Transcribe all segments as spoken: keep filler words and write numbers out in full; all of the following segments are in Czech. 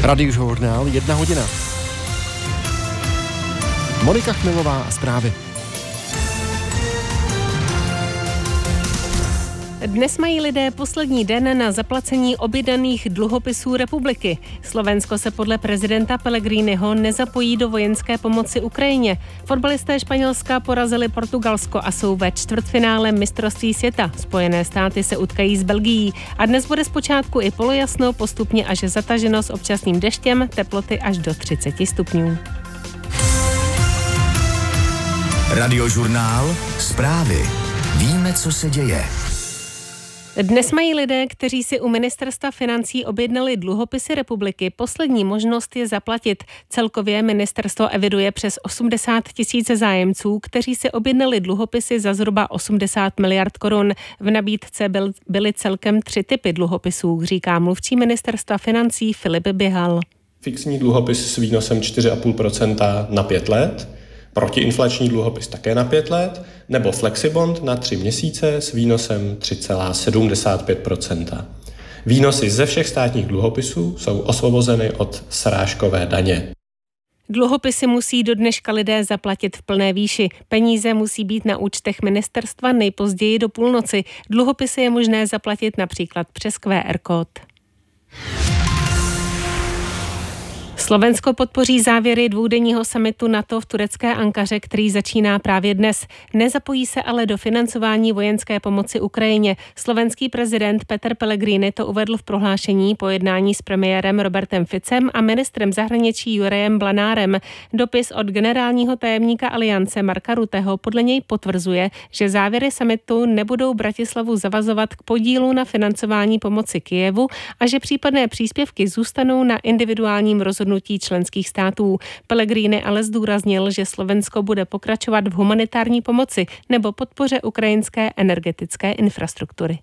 Radiožurnál, jedna hodina. Monika Chmelová a zprávy. Dnes mají lidé poslední den na zaplacení objednaných dluhopisů republiky. Slovensko se podle prezidenta Pellegriniho nezapojí do vojenské pomoci Ukrajině. Fotbalisté Španělska porazili Portugalsko a jsou ve čtvrtfinále mistrovství světa. Spojené státy se utkají s Belgií a dnes bude zpočátku i polojasno, postupně až zataženo s občasným deštěm, teploty až do třicet stupňů. Radiožurnál, zprávy. Víme, co se děje. Dnes mají lidé, kteří si u ministerstva financí objednali dluhopisy republiky, poslední možnost je zaplatit. Celkově ministerstvo eviduje přes osmdesát tisíc zájemců, kteří si objednali dluhopisy za zhruba osmdesát miliard korun. V nabídce byl, byly celkem tři typy dluhopisů, říká mluvčí ministerstva financí Filip Bihal. Fixní dluhopis s výnosem čtyři celá pět procenta na pět let, protiinflační dluhopis také na pět let, nebo flexibond na tři měsíce s výnosem tři celá sedmdesát pět procenta. Výnosy ze všech státních dluhopisů jsou osvobozeny od srážkové daně. Dluhopisy musí do dneška lidé zaplatit v plné výši. Peníze musí být na účtech ministerstva nejpozději do půlnoci. Dluhopisy je možné zaplatit například přes Q R kód. Slovensko podpoří závěry dvoudenního summitu NATO v turecké Ankaře, který začíná právě dnes. Nezapojí se ale do financování vojenské pomoci Ukrajině. Slovenský prezident Peter Pellegrini to uvedl v prohlášení po jednání s premiérem Robertem Ficem a ministrem zahraničí Jurajem Blanárem. Dopis od generálního tajemníka Aliance Marka Rutteho podle něj potvrzuje, že závěry summitu nebudou Bratislavu zavazovat k podílu na financování pomoci Kyjevu a že případné příspěvky zůstanou na individuálním rozhodnutí členských států. Pellegrini ale zdůraznil, že Slovensko bude pokračovat v humanitární pomoci nebo podpoře ukrajinské energetické infrastruktury.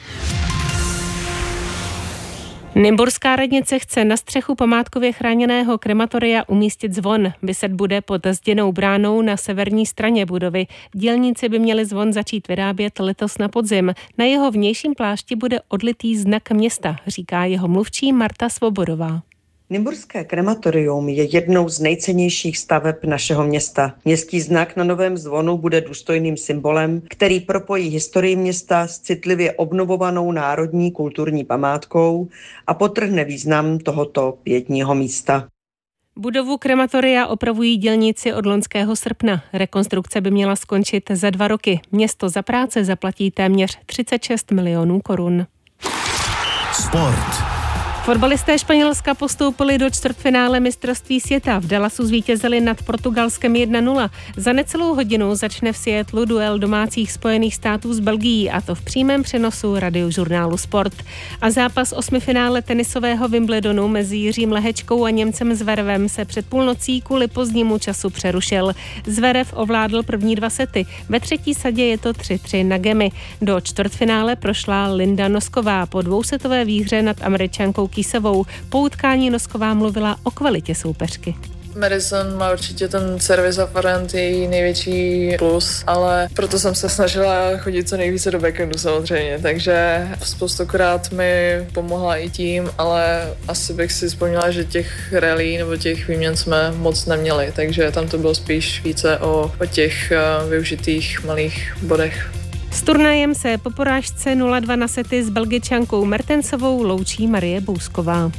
Nymburská radnice chce na střechu památkově chráněného krematoria umístit zvon. Viset bude pod zděnou bránou na severní straně budovy. Dělníci by měli zvon začít vyrábět letos na podzim. Na jeho vnějším plášti bude odlitý znak města, říká jeho mluvčí Marta Svobodová. Nymburské krematorium je jednou z nejcennějších staveb našeho města. Městský znak na novém zvonu bude důstojným symbolem, který propojí historii města s citlivě obnovovanou národní kulturní památkou a podtrhne význam tohoto pietního místa. Budovu krematoria opravují dělníci od loňského srpna. Rekonstrukce by měla skončit za dva roky. Město za práce zaplatí téměř třicet šest milionů korun. Sport. Fotbalisté Španělska postoupili do čtvrtfinále mistrovství světa. V Dallasu zvítězili nad Portugalskem jedna nula. Za necelou hodinu začne v Seattlu duel domácích Spojených států s Belgií, a to v přímém přenosu radiožurnálu Sport. A zápas osmifinále tenisového Wimbledonu mezi Jiřím Lehečkou a Němcem Zverevem se před půlnocí kvůli pozdnímu času přerušil. Zverev ovládl první dva sety. Ve třetí sadě je to tři tři na gemy. Do čtvrtfinále prošla Linda Nosková po dvousetové výhře nad Američankou Kisovou. Po utkání Nosková mluvila o kvalitě soupeřky. Madison má určitě ten servis a forehand její největší plus, ale proto jsem se snažila chodit co nejvíce do backhandu samozřejmě, takže spoustokrát mi pomohla i tím, ale asi bych si vzpomněla, že těch rally nebo těch výměn jsme moc neměli, takže tam to bylo spíš více o, o těch uh, využitých malých bodech. S turnajem se po porážce nula dva na sety s Belgičankou Mertensovou loučí Marie Bousková.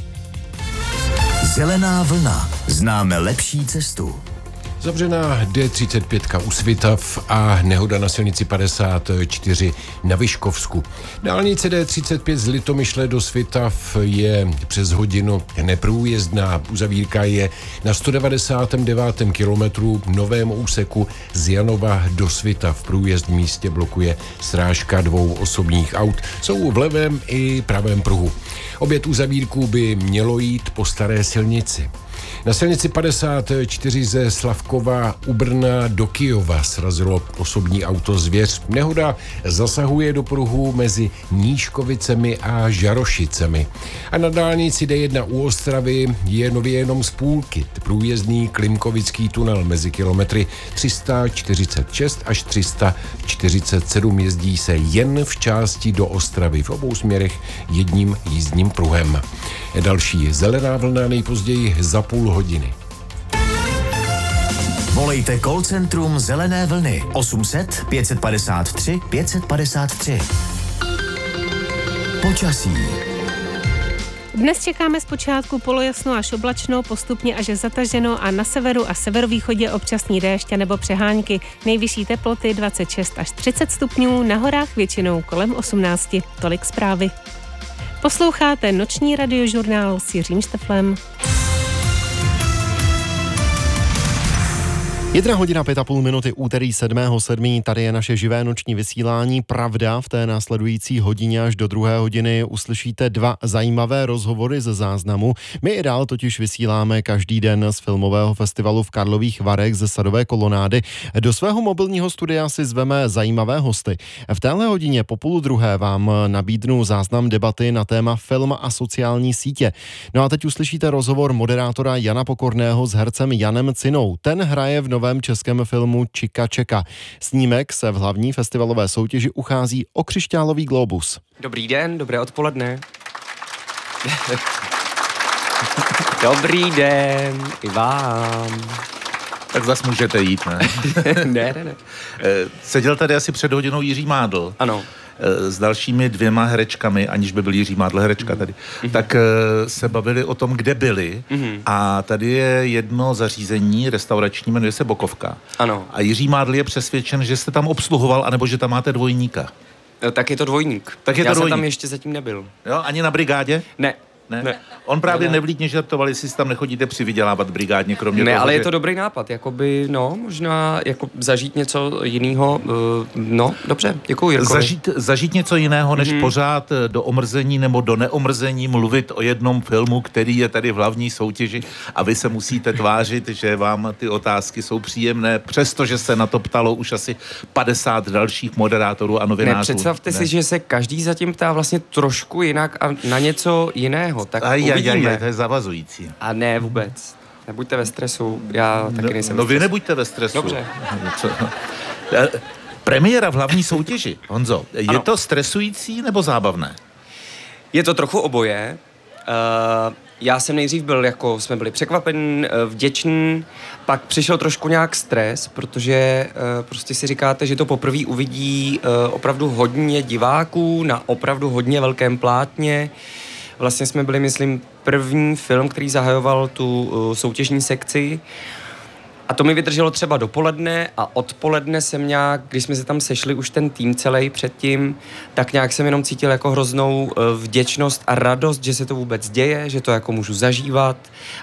Zelená vlna. Známe lepší cestu. Zavřená D třicet pět u Svitav a nehoda na silnici padesát čtyři na Vyškovsku. Dálnice D třicet pět z Litomyšle do Svitav je přes hodinu neprůjezdná. Uzavírka je na sto devadesátém devátém kilometru novém úseku z Janova do Svitav. Průjezd v místě blokuje srážka dvou osobních aut. Jsou v levém i pravém pruhu. Obět uzavírku by mělo jít po staré silnici. Na silnici padesát čtyři ze Slavkova u Brna do Kyjova srazilo osobní auto zvěř. Nehoda zasahuje do pruhu mezi Nížkovicemi a Žarošicemi. A na dálnici D jedna u Ostravy je nově jenom z půlky. Průjezdný Klimkovický tunel mezi kilometry tři sta čtyřicet šest až tři sta čtyřicet sedm jezdí se jen v části do Ostravy v obou směrech jedním jízdním pruhem. Další zelená vlna nejpozději za půl hodiny. Volejte call centrum Zelené vlny osm set pět padesát tři pět padesát tři. Počasí. Dnes čekáme zpočátku polojasno až oblačno, postupně až zataženo a na severu a severovýchodě občasný déšť nebo přehánky. Nejvyšší teploty dvacet šest až třicet stupňů, na horách většinou kolem osmnáct. Tolik zprávy. Posloucháte noční radiožurnál s Jiřím Šteflem. Jedna hodina pět a půl minuty, úterý sedmého sedmého Tady je naše živé noční vysílání. Pravda, v té následující hodině až do druhé hodiny uslyšíte dva zajímavé rozhovory ze záznamu. My i dál totiž vysíláme každý den z filmového festivalu v Karlových Varech ze Sadové kolonády. Do svého mobilního studia si zveme zajímavé hosty. V téhle hodině po půl druhé vám nabídnu záznam debaty na téma film a sociální sítě. No a teď uslyšíte rozhovor moderátora Jana Pokorného s hercem Janem Cinou. Ten hraje v novém českém filmu Čika čeka. Snímek se v hlavní festivalové soutěži uchází o křišťálový glóbus. Dobrý den, dobré odpoledne. Dobrý den, i vám. Tak zas můžete jít, ne? ne, ne, ne. Seděl tady asi před hodinou Jiří Mádl. Ano. S dalšími dvěma herečkami, aniž by byl Jiří Mádl herečka tady, mm-hmm. tak se bavili o tom, kde byli. Mm-hmm. A tady je jedno zařízení restaurační, jmenuje se Bokovka. Ano. A Jiří Mádl je přesvědčen, že jste tam obsluhoval, anebo že tam máte dvojníka. Tak je to dvojník. Tak je Já to jsem dvojník. tam ještě zatím nebyl. Jo, ani na brigádě? Ne. Ne? ne. On právě ne, ne. nevlídně žartoval, jestli si tam nechodíte přivydělávat brigádně, kromě ne, toho, ale že... je to dobrý nápad, jakoby, no, možná jako zažít něco jiného, no, dobře, děkuji, Jirkovi. Zažít, zažít něco jiného, než mm-hmm. pořád do omrzení nebo do neomrzení mluvit o jednom filmu, který je tady v hlavní soutěži a vy se musíte tvářit, že vám ty otázky jsou příjemné, přestože se na to ptalo už asi padesát dalších moderátorů a novinářů. Ne, představte ne. si, že se každý zatím ptá vlastně trošku jinak a na něco jiného, tak aj, uvidíme. Aj, aj, to je zavazující. A ne, vůbec. Nebuďte ve stresu, já taky no, nejsem No ve vy stresu. nebuďte ve stresu. Dobře. Premiéra v hlavní soutěži, Honzo, je ano. to stresující nebo zábavné? Je to trochu oboje. Uh, já jsem nejdřív byl, jako jsme byli překvapení, vděční, pak přišel trošku nějak stres, protože uh, prostě si říkáte, že to poprvé uvidí uh, opravdu hodně diváků na opravdu hodně velkém plátně. Vlastně jsme byli, myslím, první film, který zahajoval tu uh, soutěžní sekci. A to mi vydrželo třeba dopoledne a odpoledne jsem nějak, když jsme se tam sešli už ten tým celý předtím, tak nějak jsem jenom cítil jako hroznou uh, vděčnost a radost, že se to vůbec děje, že to jako můžu zažívat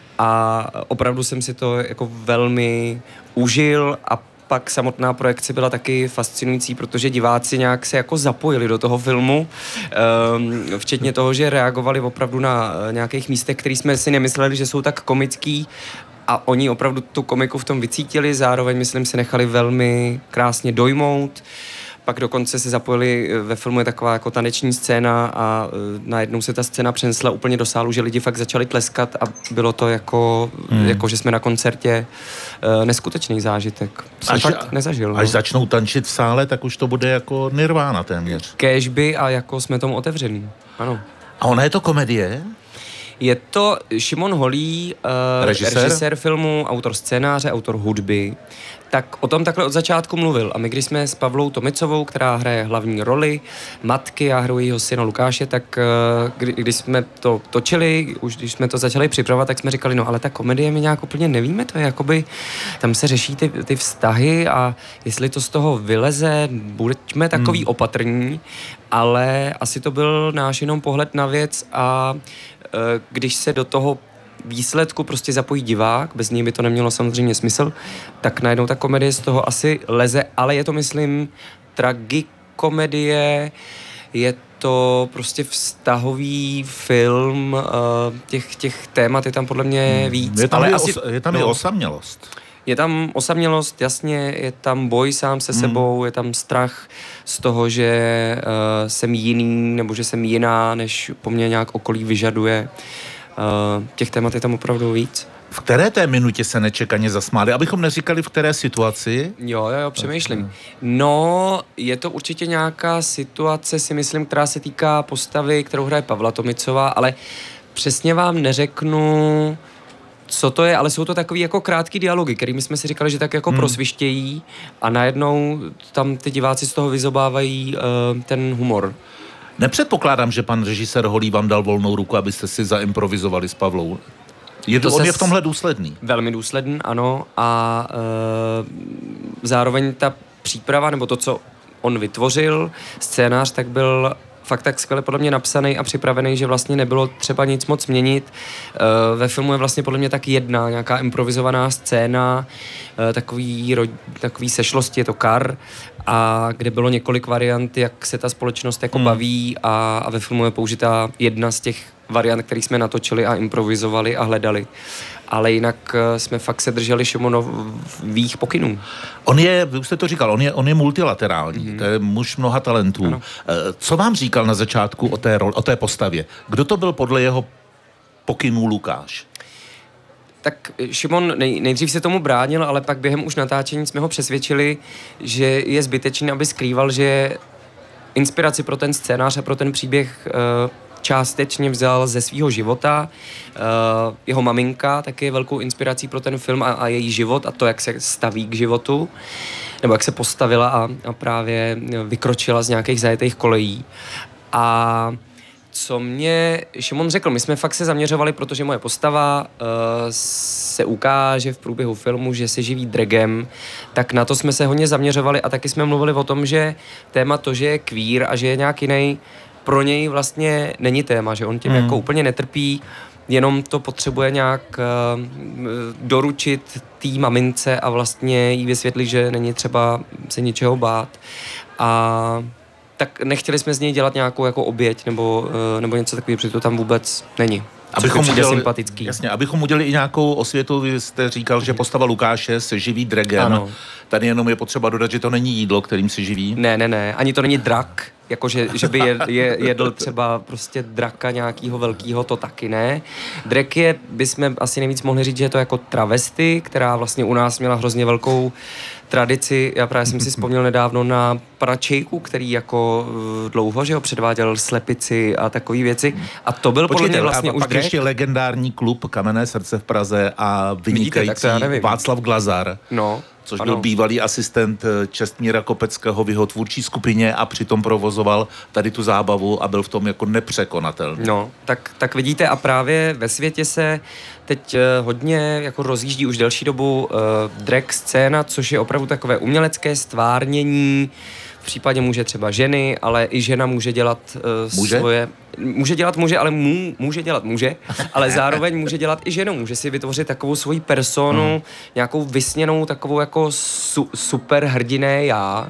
a opravdu jsem si to jako velmi užil a pak samotná projekce byla taky fascinující, protože diváci nějak se jako zapojili do toho filmu, um, včetně toho, že reagovali opravdu na nějakých místech, které jsme si nemysleli, že jsou tak komický a oni opravdu tu komiku v tom vycítili, zároveň myslím se nechali velmi krásně dojmout. Pak dokonce se zapojili, ve filmu je taková jako taneční scéna a najednou se ta scéna přenesla úplně do sálu, že lidi fakt začali tleskat a bylo to jako, hmm. jako že jsme na koncertě, neskutečný zážitek. Jsem až, fakt nezažil. Až no. začnou tančit v sále, tak už to bude jako nirvána téměř. Kéžby a jako jsme tomu otevřený, ano. A ona je to komedie? Je to Šimon Holý, uh, režisér? režisér filmu, autor scénáře, autor hudby, tak o tom takhle od začátku mluvil. A my, když jsme s Pavlou Tomicovou, která hraje hlavní roli matky, já hraji jeho syna Lukáše, tak uh, kdy, když jsme to točili, už když jsme to začali připravovat, tak jsme říkali, no ale ta komedie my nějak úplně nevíme, to je jakoby, tam se řeší ty, ty vztahy a jestli to z toho vyleze, buďme takový hmm. opatrní, ale asi to byl náš jenom pohled na věc a když se do toho výsledku prostě zapojí divák, bez něj by to nemělo samozřejmě smysl, tak najednou ta komedie z toho asi leze, ale je to, myslím, tragikomedie, je to prostě vztahový film, těch, těch témat je tam podle mě víc. Je tam, ale i, asi, os, je tam no, i osamělost. Je tam osamělost, jasně, je tam boj sám se sebou, hmm. je tam strach z toho, že uh, jsem jiný, nebo že jsem jiná, než po mně nějak okolí vyžaduje. Uh, těch témat je tam opravdu víc. V které té minutě se nečekaně zasmáli? Abychom neříkali, v které situaci? Jo, jo, jo, přemýšlím. No, je to určitě nějaká situace, si myslím, která se týká postavy, kterou hraje Pavla Tomicová, ale přesně vám neřeknu, co to je, ale jsou to takový jako krátký dialogy, kterými jsme si říkali, že tak jako hmm. prosvištějí a najednou tam ty diváci z toho vyzobávají uh, ten humor. Nepředpokládám, že pan režisér Holý vám dal volnou ruku, abyste si zaimprovizovali s Pavlou. Je to, on je v tomhle důsledný. Velmi důsledný, ano. A e, zároveň ta příprava, nebo to, co on vytvořil, scénář, tak byl fakt tak skvěle podle mě napsaný a připravený, že vlastně nebylo třeba nic moc měnit. E, ve filmu je vlastně podle mě tak jedna nějaká improvizovaná scéna, e, takový, ro, takový sešlosti, je to Kar, a kde bylo několik variant, jak se ta společnost jako hmm. baví a, a ve filmu je použitá jedna z těch variant, který jsme natočili a improvizovali a hledali. Ale jinak jsme fakt se drželi Šimonových pokynů. On je, vy už jste to říkal, on je, on je multilaterální, mm-hmm. to je muž mnoha talentů. Ano. Co vám říkal na začátku o té, roli, o té postavě? Kdo to byl podle jeho pokynů Lukáš? Tak Šimon nej, nejdřív se tomu bránil, ale pak během už natáčení jsme ho přesvědčili, že je zbytečný, aby skrýval, že inspiraci pro ten scénář a pro ten příběh uh, částečně vzal ze svého života. Uh, jeho maminka taky je velkou inspirací pro ten film a, a její život a to, jak se staví k životu, nebo jak se postavila a, a právě vykročila z nějakých zajetých kolejí. A co mě Šimon řekl, my jsme fakt se zaměřovali, protože moje postava uh, se ukáže v průběhu filmu, že se živí dragem, tak na to jsme se hodně zaměřovali a taky jsme mluvili o tom, že téma to, že je queer a že je nějak jiný, pro něj vlastně není téma, že on tím hmm. jako úplně netrpí, jenom to potřebuje nějak uh, doručit té mamince a vlastně jí vysvětlit, že není třeba se ničeho bát. A tak nechtěli jsme z něj dělat nějakou jako oběť nebo, uh, nebo něco takového, protože to tam vůbec není. Abychom udělali, sympatický. Jasně, abychom udělali i nějakou osvětu, vy jste říkal, že postava Lukáše se živí dragem. Ano. Tady jenom je potřeba dodat, že to není jídlo, kterým se živí. Ne, ne, ne, ani to není drak, jakože že by je, je, jedl třeba prostě draka nějakého velkého, to taky ne. Drag je, bychom asi nejvíc mohli říct, že je to jako travesty, která vlastně u nás měla hrozně velkou tradici. Já právě jsem si vzpomněl nedávno na pana Čejku, který jako dlouho, že ho předváděl Slepici a takové věci. A to byl podle mě vlastně už pak drag. Ještě legendární klub Kamenné srdce v Praze a vynikající Vidíte, Václav Glazar. No. Což ano. byl bývalý asistent Čestmíra Kopeckého v jeho tvůrčí skupině a přitom provozoval tady tu zábavu a byl v tom jako nepřekonatelný. No, tak, tak vidíte a právě ve světě se teď uh, hodně jako rozjíždí už delší dobu uh, drag scéna, což je opravdu takové umělecké stvárnění. V případě může třeba ženy, ale i žena může dělat uh, může? svoje... Může dělat muže, ale mů, může dělat muže, ale zároveň může dělat i ženu. Může si vytvořit takovou svoji personu, hmm. nějakou vysněnou, takovou jako su, super hrdiné já.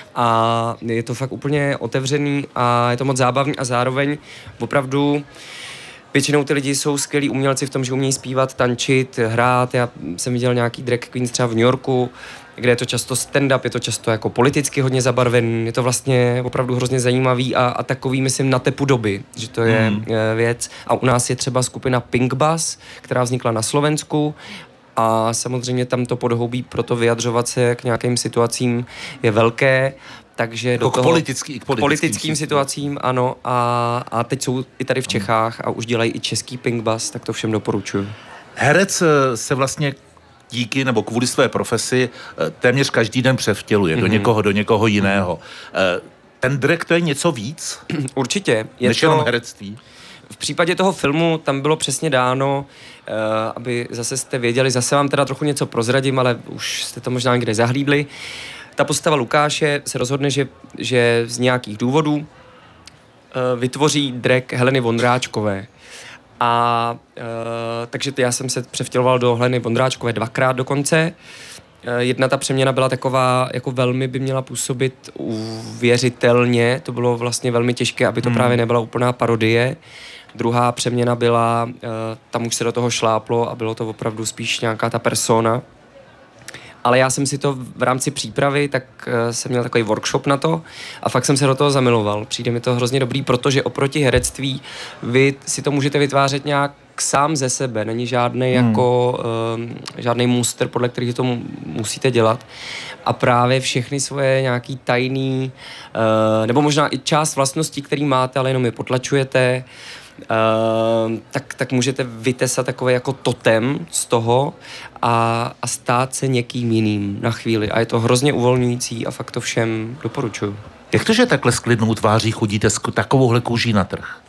A je to fakt úplně otevřený a je to moc zábavný a zároveň opravdu většinou ty lidi jsou skvělí umělci v tom, že umějí zpívat, tančit, hrát. Já jsem viděl nějaký drag queens třeba v New Yorku, kde je to často stand-up, je to často jako politicky hodně zabarvený, je to vlastně opravdu hrozně zajímavý a, a takový, myslím, na tepu doby, že to je mm. věc. A u nás je třeba skupina Pink Bus, která vznikla na Slovensku a samozřejmě tam to podhoubí pro to vyjadřovat se k nějakým situacím je velké, takže jako do toho, k, politický, k politickým, politickým situacím, ano, a, a teď jsou i tady v Čechách a už dělají i český Pink Bus, tak to všem doporučuji. Herec se vlastně díky nebo kvůli své profesi téměř každý den převtěluje mm-hmm. do někoho, do někoho jiného. Mm-hmm. Ten drag to je něco víc? Určitě. Je než to, jenom herectví? V případě toho filmu tam bylo přesně dáno, uh, aby zase jste věděli, zase vám teda trochu něco prozradím, ale už jste to možná někde zahlídli. Ta postava Lukáše se rozhodne, že, že z nějakých důvodů uh, vytvoří drag Heleny Vondráčkové. A uh, takže já jsem se převtěloval do Heleny Vondráčkové dvakrát dokonce Jedna ta přeměna byla taková, jako velmi by měla působit uvěřitelně, to bylo vlastně velmi těžké, aby to hmm. právě nebyla úplná parodie. Druhá přeměna byla, tam už se do toho šláplo a bylo to opravdu spíš nějaká ta persona. Ale já jsem si to v rámci přípravy, tak jsem měl takový workshop na to a fakt jsem se do toho zamiloval. Přijde mi to hrozně dobrý, protože oproti herectví vy si to můžete vytvářet nějak sám ze sebe. Není žádný hmm. jako uh, žádný muster, podle kterých to musíte dělat. A právě všechny svoje nějaký tajný, uh, nebo možná i část vlastností, který máte, ale jenom je potlačujete, Uh, tak, tak můžete vytesat takový jako totem z toho a, a stát se někým jiným na chvíli. A je to hrozně uvolňující a fakt to všem doporučuju. Jak to, že takhle s klidnou tváří chodíte s takovouhle kůží na trh?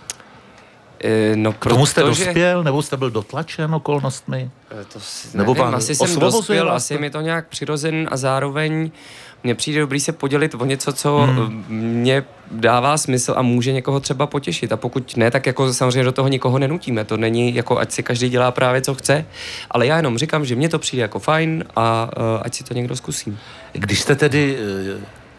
Uh, no, K tomu jste dospěl, že... nebo jste byl dotlačen okolnostmi? To si, nebo nevím, asi jsem dospěl, asi mi to nějak přirozen a zároveň mně přijde dobrý se podělit o něco, co hmm. mě dává smysl a může někoho třeba potěšit. A pokud ne, tak jako samozřejmě do toho nikoho nenutíme. To není jako, ať si každý dělá právě, co chce, ale já jenom říkám, že mně to přijde jako fajn a uh, ať si to někdo zkusí. Když jste tedy uh,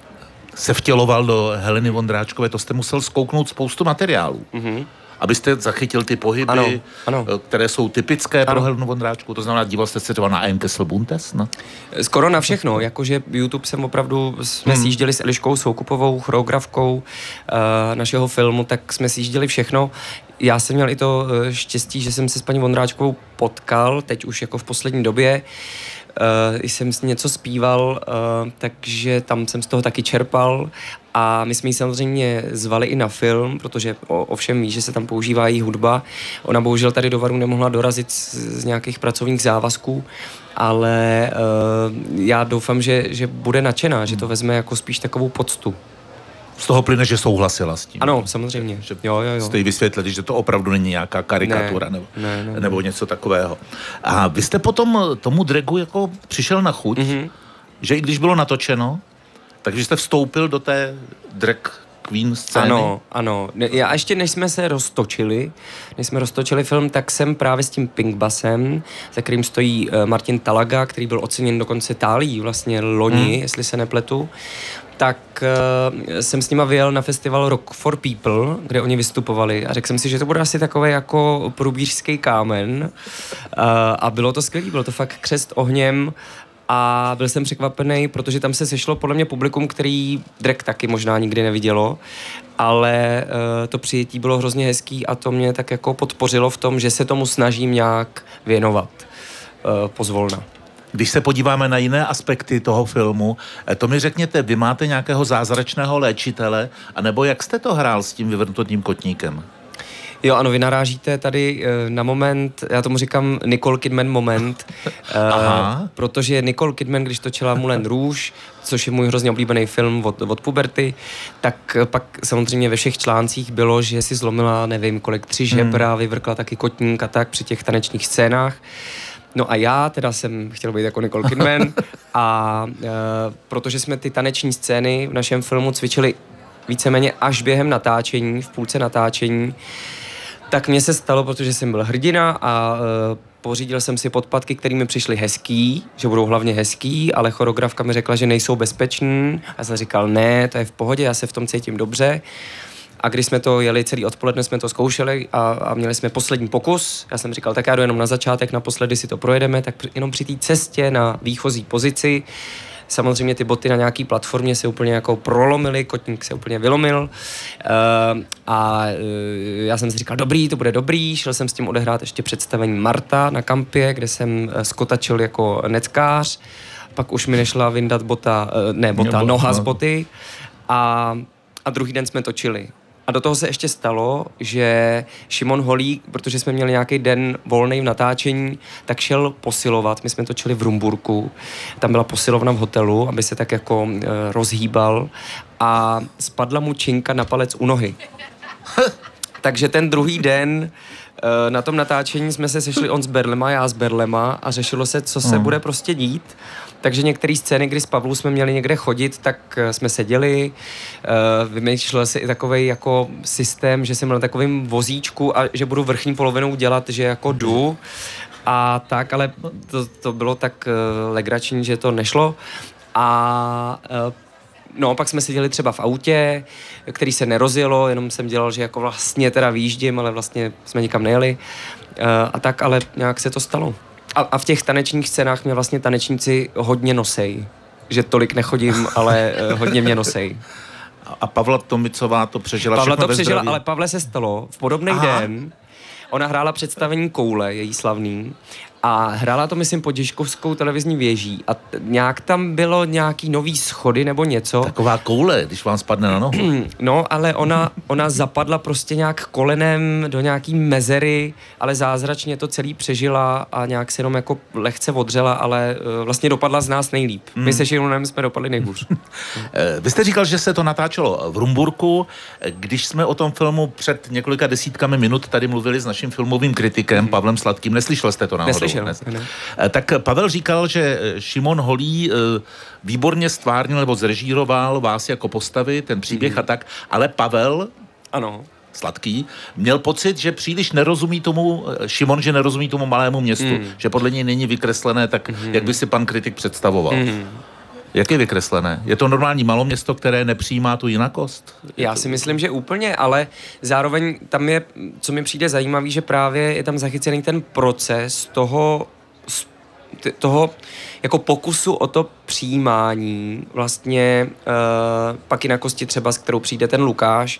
se vtěloval do Heleny Vondráčkové, to jste musel zkouknout spoustu materiálů. Mm-hmm. Abyste zachytil ty pohyby, ano, ano. které jsou typické ano. pro Helenu Vondráčku. To znamená, díval jste se třeba na Ein Kessel Buntes? No? Skoro na všechno. Jakože YouTube jsem opravdu, jsme hmm. sjížděli s Eliškou Soukupovou, choreografkou uh, našeho filmu, tak jsme sjížděli všechno. Já jsem měl i to uh, štěstí, že jsem se s paní Vondráčkovou potkal, teď už jako v poslední době. Uh, jsem s něco zpíval, uh, takže tam jsem z toho taky čerpal a my jsme ji samozřejmě zvali i na film, protože o, ovšem ví, že se tam používá její hudba. Ona bohužel tady do Varu nemohla dorazit z, z nějakých pracovních závazků, ale uh, já doufám, že, že bude nadšená, že to vezme jako spíš takovou poctu. Z toho plyne, že souhlasila s tím. Ano, samozřejmě. Že jo, jo, jo. Jste jí vysvětlili, že to opravdu není nějaká karikatura ne, nebo, ne, ne, nebo něco takového. A vy jste potom tomu dragu jako přišel na chuť, mm-hmm. že i když bylo natočeno, takže jste vstoupil do té drag queen scény? Ano, ano. Já ještě než jsme se roztočili, než jsme roztočili film, tak jsem právě s tím Pink Basem, za kterým stojí Martin Talaga, který byl oceněn dokonce Tálií vlastně loni, hmm. jestli se nepletu, tak uh, jsem s nima vyjel na festival Rock for People, kde oni vystupovali a řekl jsem si, že to bude asi takový jako průbířský kámen uh, a bylo to skvělý, bylo to fakt křest ohněm a byl jsem překvapený, protože tam se sešlo podle mě publikum, který drag taky možná nikdy nevidělo, ale uh, to přijetí bylo hrozně hezký a to mě tak jako podpořilo v tom, že se tomu snažím nějak věnovat uh, pozvolna. Když se podíváme na jiné aspekty toho filmu, to mi řekněte, vy máte nějakého zázračného léčitele, anebo jak jste to hrál s tím vyvrnutým kotníkem? Jo, ano, vy narážíte tady uh, na moment, já tomu říkám Nicole Kidman moment, uh, protože Nicole Kidman, když točila Moulin Rouge, což je můj hrozně oblíbený film od, od puberty, tak pak samozřejmě ve všech článcích bylo, že si zlomila, nevím kolik, tři žebra, hmm. vyvrkla taky kotník a tak při těch tanečních scénách. No a já teda jsem chtěl být jako Nicole Kidman a e, protože jsme ty taneční scény v našem filmu cvičili víceméně až během natáčení, v půlce natáčení, tak mně se stalo, protože jsem byl hrdina a e, pořídil jsem si podpatky, které mi přišly hezký, že budou hlavně hezký, ale choreografka mi řekla, že nejsou bezpečný a já jsem říkal, ne, to je v pohodě, já se v tom cítím dobře. A když jsme to jeli celý odpoledne, jsme to zkoušeli a, a měli jsme poslední pokus. Já jsem říkal, tak já jdu jenom na začátek, naposledy si to projedeme, tak jenom při té cestě na výchozí pozici. Samozřejmě ty boty na nějaký platformě se úplně jako prolomily, kotník se úplně vylomil. Uh, a uh, já jsem si říkal, dobrý, to bude dobrý. Šel jsem s tím odehrát ještě představení Marta na kampě, kde jsem skotačil jako neckář. Pak už mi nešla vyndat bota, uh, ne bota, Nebo, noha no. z boty. A, a druhý den jsme točili. A do toho se ještě stalo, že Šimon Holík, protože jsme měli nějaký den volnej v natáčení, tak šel posilovat. My jsme točili v Rumburku, tam byla posilovna v hotelu, aby se tak jako e, rozhýbal a spadla mu činka na palec u nohy. Takže ten druhý den e, na tom natáčení jsme se sešli on s berlema, já s berlema a řešilo se, co se mm. bude prostě dít. Takže některé scény, kdy s Pavlou jsme měli někde chodit, tak jsme seděli, uh, vymýšlel se i takovej jako systém, že jsem byl na takovém vozíčku a že budu vrchní polovinou dělat, že jako jdu a tak, ale to, to bylo tak uh, legrační, že to nešlo a uh, no, pak jsme seděli třeba v autě, který se nerozjelo, jenom jsem dělal, že jako vlastně teda výjíždím, ale vlastně jsme nikam nejeli uh, a tak, ale nějak se to stalo. A, a v těch tanečních scénách mě vlastně tanečníci hodně nosej. Že tolik nechodím, ale uh, hodně mě nosej. A Pavla Tomicová to přežila Pavla všechno to přežila, ve ale Pavle se stalo v podobný Aha. den. Ona hrála představení Koule, její slavný, a hrála to, myslím, pod Žižkovskou televizní věží a t- nějak tam bylo nějaký nový schody nebo něco. Taková koule, když vám spadne na nohu. No, ale ona, ona zapadla prostě nějak kolenem do nějaký mezery, ale zázračně to celý přežila a nějak se jenom jako lehce odřela, ale uh, vlastně dopadla z nás nejlíp. Hmm. My se Šironem jsme dopadli nejhůř. Vy jste říkal, že se to natáčelo v Rumburku. Když jsme o tom filmu před několika desítkami minut tady mluvili s naším filmovým kritikem hmm. Pavlem Sladkým, neslyšel jste to náhodou? Neslyšel. Ne. Tak Pavel říkal, že Šimon Holý výborně stvárnil nebo zrežíroval vás jako postavy, ten příběh mm. a tak, ale Pavel ano. Sladký měl pocit, že příliš nerozumí tomu, Šimon, že nerozumí tomu malému městu, mm. že podle něj není vykreslené tak, mm. jak by si pan kritik představoval. Mm. Jak je vykreslené? Je to normální maloměsto, které nepřijímá tu jinakost? Já si myslím, že úplně, ale zároveň tam je, co mi přijde zajímavý, že právě je tam zachycený ten proces toho, toho jako pokusu o to přijímání vlastně uh, pak jinakosti třeba, s kterou přijde ten Lukáš,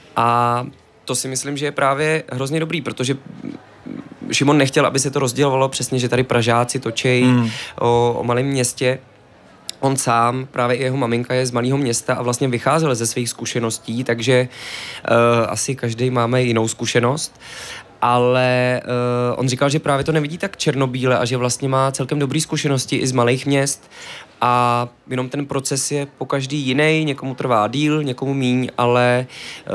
a to si myslím, že je právě hrozně dobrý, protože Šimon nechtěl, aby se to rozdělovalo přesně, že tady Pražáci točejí hmm. o, o malém městě. On sám, právě i jeho maminka je z malého města a vlastně vycházel ze svých zkušeností, takže uh, asi každý máme jinou zkušenost. Ale uh, on říkal, že právě to nevidí tak černobíle a že vlastně má celkem dobré zkušenosti i z malých měst a jenom ten proces je po každý jiný, někomu trvá díl, někomu míň, ale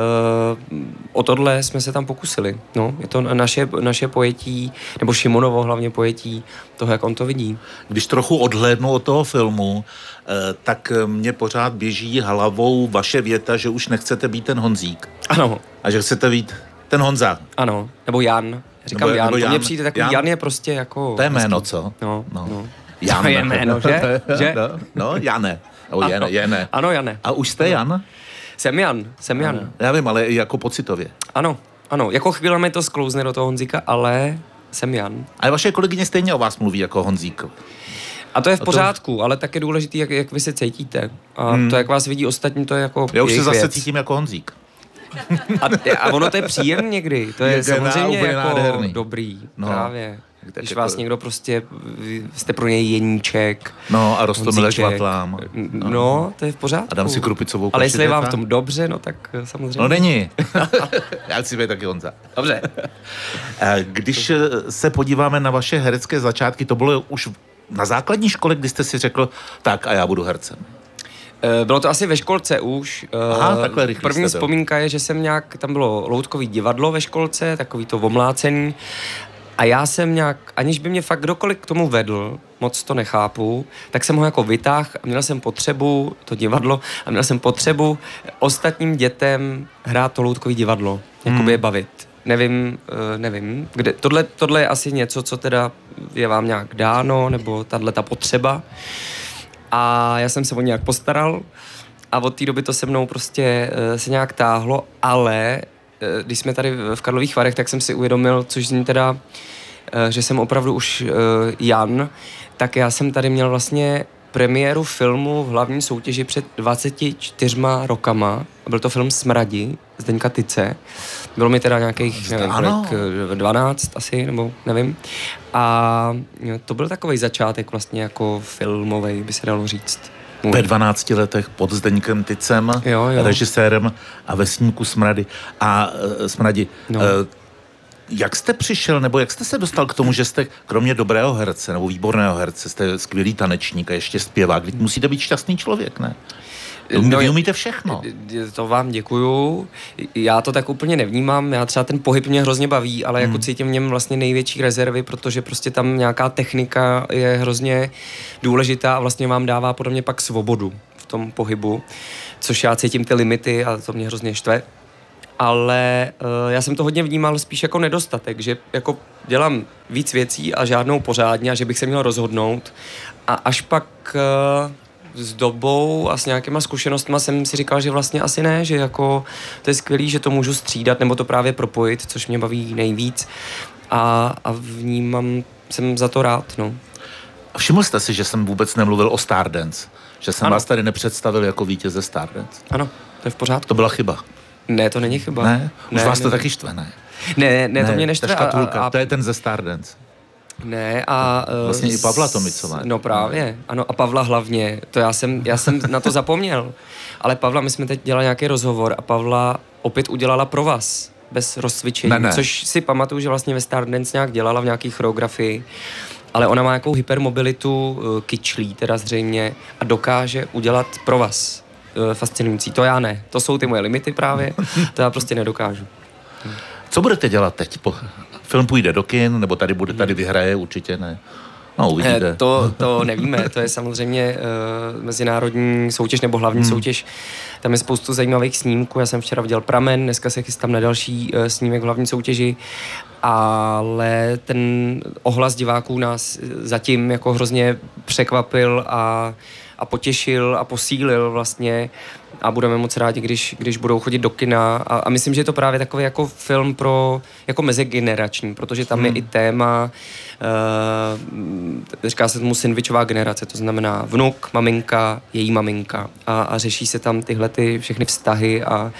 uh, o tohle jsme se tam pokusili. No, je to naše, naše pojetí, nebo Šimonovo hlavně pojetí toho, jak on to vidí. Když trochu odhlédnu od toho filmu, uh, tak mě pořád běží hlavou vaše věta, že už nechcete být ten Honzík. Ano. A že chcete být ten Honza. Ano, nebo Jan. Říkám nebo, Jan, nebo Jan, to mně přijde takový, Jan, Jan je prostě jako... To je jméno, co? No, no. no. Jan. To je jméno, že? že? No, no, Jane. Nebo ano. Jene, Jene. Ano, Jane. A už jste Jan? Jsem Jan, jsem Jan. Ano. Já vím, ale jako pocitově. Ano, ano. Jako chvíle mi to sklouzne do toho Honzíka, ale jsem Jan. Ale vaše kolegyně stejně o vás mluví jako Honzík. A to je v pořádku, to... ale tak je důležitý, jak, jak vy se cítíte. A hmm. to, jak vás vidí ostatní, to je jako Já už se zase věc. cítím jako Honzík. A, a ono to je příjem někdy, to je, je samozřejmě jako nádherný. Dobrý, no. právě. Když vás někdo prostě, jste pro něj jeníček. No a Rostomile Žvatlám. No. no, to je v pořádku. A dám si krupicovou ale jestli je vám v tom dobře, no tak samozřejmě. No není. Já chci být taky Honza. Dobře. Když se podíváme na vaše herecké začátky, to bylo už na základní škole, kdy jste si řekl, tak a já budu hercem. Bylo to asi ve školce už. Aha, takhle rychle. První vzpomínka je, že jsem nějak, tam bylo loutkový divadlo ve školce, takový to omlácený. A já jsem nějak, aniž by mě fakt kdokoliv k tomu vedl, moc to nechápu, tak jsem ho jako vytáhl a měl jsem potřebu, to divadlo, a měl jsem potřebu ostatním dětem hrát to loutkový divadlo, jakoby hmm. je bavit. Nevím, nevím, kde, tohle, tohle je asi něco, co teda je vám nějak dáno, nebo tahle ta potřeba. A já jsem se o nějak postaral a od té doby to se mnou prostě se nějak táhlo, ale když jsme tady v Karlových Varech, tak jsem si uvědomil, což zní teda, že jsem opravdu už Jan, tak já jsem tady měl vlastně premiéru filmu v hlavní soutěži před dvaceti čtyřma rokama. Byl to film Smradi, Zdeňka Tyce. Bylo mi teda nějakých nevím, dvanáct asi, nebo nevím. A to byl takovej začátek vlastně jako filmovej, by se dalo říct. Ve dvanácti letech pod Zdeňkem Tycem, jo, jo. režisérem a vesníku Smrady. A uh, Smradi, no. uh, jak jste přišel, nebo jak jste se dostal k tomu, že jste kromě dobrého herce, nebo výborného herce, jste skvělý tanečník a ještě zpěvák, vy musíte být šťastný člověk, ne? No, vy umíte všechno. To vám děkuju. Já to tak úplně nevnímám. Já třeba ten pohyb mě hrozně baví, ale jako hmm. cítím v něm vlastně největší rezervy, protože prostě tam nějaká technika je hrozně důležitá a vlastně vám dává podle mě pak svobodu v tom pohybu, což já cítím ty limity a to mě hrozně štve. ale uh, já jsem to hodně vnímal spíš jako nedostatek, že jako dělám víc věcí a žádnou pořádně a že bych se měl rozhodnout a až pak uh, s dobou a s nějakýma zkušenostma jsem si říkal, že vlastně asi ne, že jako to je skvělý, že to můžu střídat nebo to právě propojit, což mě baví nejvíc a, a vnímám, jsem za to rád, no. A všiml jste si, že jsem vůbec nemluvil o Stardance? Že jsem ano. vás tady nepředstavil jako vítěze Stardance? Ano, to je v pořádku. To byla chyba. Ne, to není chyba. Ne? Už ne, vás to ne. taky štve, ne? Ne, ne, ne, to mě neštve. Ta škatulka, a, a, to je ten ze Stardance. Ne a... Vlastně i Pavla Tomicová. No právě, ano a Pavla hlavně, to já jsem, já jsem na to zapomněl, ale Pavla, my jsme teď dělali nějaký rozhovor a Pavla opět udělala pro vás, bez rozcvičení, ne, ne. což si pamatuju, že vlastně ve Stardance nějak dělala v nějaký choreografii, ale ona má nějakou hypermobilitu, kyčlí teda zřejmě a dokáže udělat pro vás fascinující, to já ne, to jsou ty moje limity právě, to já prostě nedokážu. Co budete dělat teď? Po... Film půjde do kin, nebo tady bude, tady vyhraje, určitě ne. No, uvidíte. To, to nevíme, to je samozřejmě uh, mezinárodní soutěž nebo hlavní hmm. soutěž. Tam je spoustu zajímavých snímků, já jsem včera viděl Pramen, dneska se chystám na další uh, snímek v hlavní soutěži, ale ten ohlas diváků nás zatím jako hrozně překvapil a, a potěšil a posílil vlastně a budeme moc rádi, když, když budou chodit do kina a, a myslím, že je to právě takový jako film pro, jako mezigenerační, protože tam hmm. je i téma, uh, říká se tomu sandvičová generace, to znamená vnuk, maminka, její maminka a, a řeší se tam tyhle ty všechny vztahy a,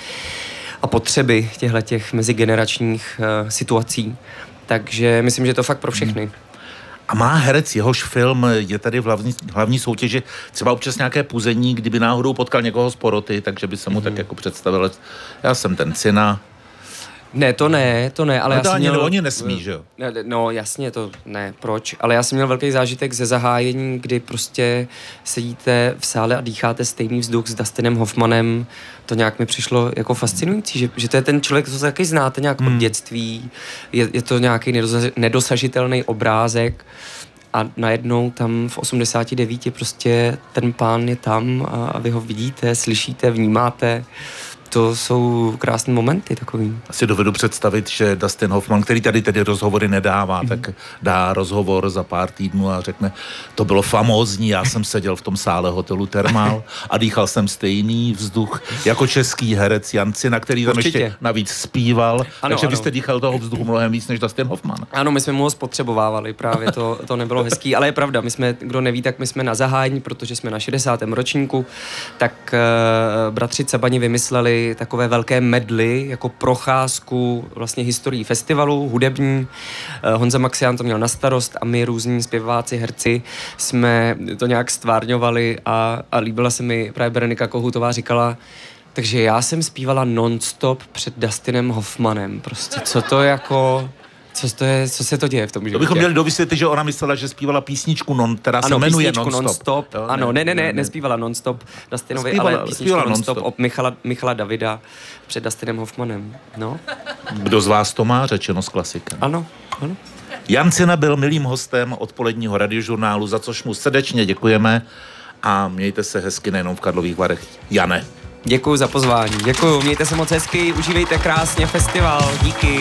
a potřeby těchto mezigeneračních uh, situací. Takže myslím, že je to fakt pro všechny. Hmm. A má herec, jehož film je tady v hlavní, hlavní soutěži, třeba občas nějaké puzení, kdyby náhodou potkal někoho z poroty, takže by se mu mm. tak jako představil, já jsem ten Cina. Ne, to ne, to ne, ale no já to jsem ani měl... oni nesmí, že jo? No jasně, to ne, proč? Ale já jsem měl velký zážitek ze zahájení, kdy prostě sedíte v sále a dýcháte stejný vzduch s Dustinem Hoffmanem. To nějak mi přišlo jako fascinující, že, že to je ten člověk, co taky znáte nějak hmm. od dětství. Je, je to nějaký nedosažitelný obrázek a najednou tam v osmdesáti devíti prostě ten pán je tam a, a vy ho vidíte, slyšíte, vnímáte. To jsou krásné momenty takový. Asi dovedu představit, že Dustin Hoffman, který tady tedy rozhovory nedává, mm. tak dá rozhovor za pár týdnů a řekne, to bylo famózní, já jsem seděl v tom sále hotelu Thermal a dýchal jsem stejný vzduch jako český herec Jan Cina, který tam Určitě. ještě navíc zpíval, ano, takže ano. vy jste dýchal toho vzduchu mnohem víc než Dustin Hoffman. Ano, my jsme mu ho spotřebovávali, právě to, to nebylo hezký, ale je pravda, my jsme, kdo neví, tak my jsme na zahájení, protože jsme na šedesátém ročníku, tak uh, bratři Cabani vymysleli takové velké medly, jako procházku vlastně historií festivalu, hudební. Honza Maxián to měl na starost a my různí zpěváci, herci jsme to nějak stvárňovali a, a líbila se mi právě Berenika Kohutová říkala, takže já jsem zpívala non-stop před Dustinem Hoffmanem. Prostě co to jako... Co, to je, co se to děje v tom životě? To bychom měli dovysvětlit, že ona myslela, že zpívala písničku non, která ano, se jmenuje non-stop. non-stop. Jo, ano, ne, ne, ne, ne, nespívala non-stop Dustinovi, zpívala, ale písničku non-stop non od Michala, Michala Davida před Dustinem Hoffmanem. No. Kdo z vás to má řečeno s klasikem? Ano, ano. Jan Cina byl milým hostem odpoledního radiožurnálu, za což mu srdečně děkujeme a mějte se hezky nejenom v Karlových Varech. Jane. Děkuji za pozvání, děkuji, mějte se moc hezky, užívejte krásně festival, díky.